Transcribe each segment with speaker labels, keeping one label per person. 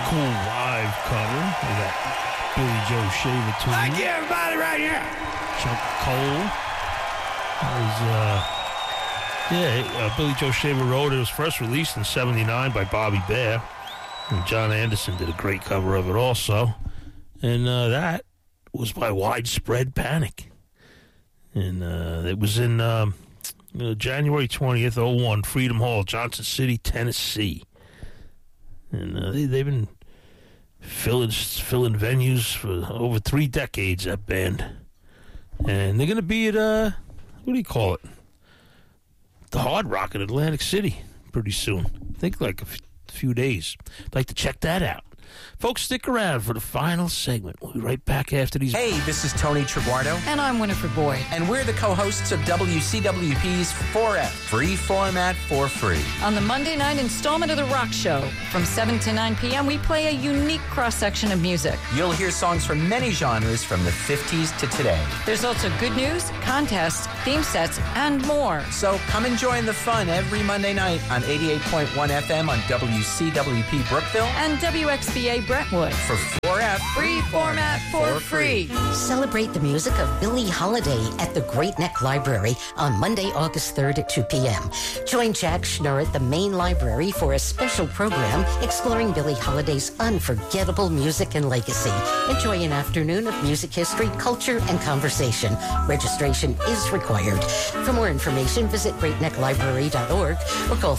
Speaker 1: cool live cover of that Billy Joe Shaver tune.
Speaker 2: Thank you, everybody, right here.
Speaker 1: Chunk of Coal. Billy Joe Shaver wrote it. It was first released in '79 by Bobby Bare. And John Anderson did a great cover of it also. And that was by Widespread Panic. And it was in January 20th, 01, Freedom Hall, Johnson City, Tennessee. And they've been filling venues for over 3 decades, that band. And they're going to be at, what do you call it? The Hard Rock in Atlantic City pretty soon. I think like a few days. I'd like to check that out. Folks, stick around for the final segment. We'll be right back after these.
Speaker 3: Hey, this is Tony Triguardo.
Speaker 4: And I'm Winifred Boyd.
Speaker 3: And we're the co-hosts of WCWP's 4F, Free Format for Free.
Speaker 4: On the Monday night installment of The Rock Show, from 7 to 9 p.m., we play a unique cross-section of music.
Speaker 3: You'll hear songs from many genres from the 50s to today.
Speaker 4: There's also good news, contests, theme sets, and more.
Speaker 3: So come and join the fun every Monday night on 88.1 FM on WCWP Brookville
Speaker 4: and WXBA Brentwood
Speaker 3: for 4F,
Speaker 4: Free Format for Free.
Speaker 5: Celebrate the music of Billie Holiday at the Great Neck Library on Monday, August 3rd at 2 p.m. Join Jack Schnurr at the main library for a special program exploring Billie Holiday's unforgettable music and legacy. Enjoy an afternoon of music history, culture, and conversation. Registration is required. For more information, visit greatnecklibrary.org or call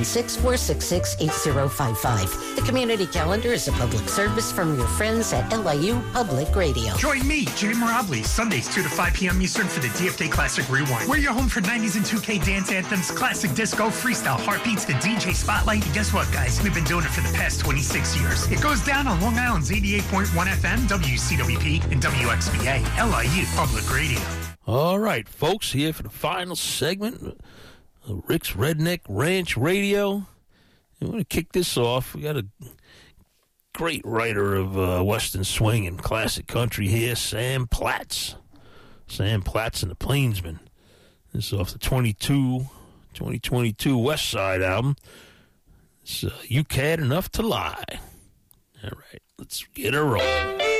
Speaker 5: 516-466-8055. The community calendar is a public service from your friends at LIU Public Radio.
Speaker 6: Join me, Jay Morabli, Sundays 2 to 5 p.m. Eastern for the DFK Classic Rewind. We're your home for 90s and 2K dance anthems, classic disco, freestyle, heartbeats, the DJ spotlight. And guess what, guys? We've been doing it for the past 26 years. It goes down on Long Island's 88.1 FM, WCWP, and WXBA, LIU Public Radio.
Speaker 1: All right, folks, here for the final segment of Rick's Redneck Ranch Radio. I'm going to kick this off. We got a great writer of Western swing and classic country here, Sam Platts. Sam Platts and the Plainsmen. This is off the 2022 West Side album. It's You Cared Enough to Lie. All right, let's get her rolling.